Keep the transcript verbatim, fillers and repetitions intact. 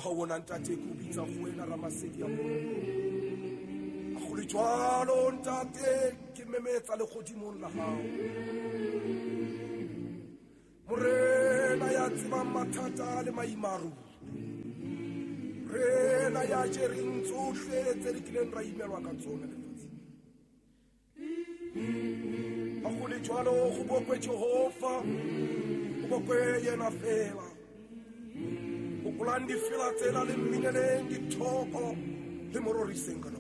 ha ona ntate ke o bitsa go wena Ramasedi ya mo a go le jwalo ntate ke memetsa le godimong la hao morena ya tseba mathata le maimaru rena ya jereng tsohle tse di kileng ra imelwa ka tsone lefatsheng a go le jwalo go bokwe Jehova go bokwe yena fela o kulandi fela tsela le mmineleng dithoko le mororiseng ka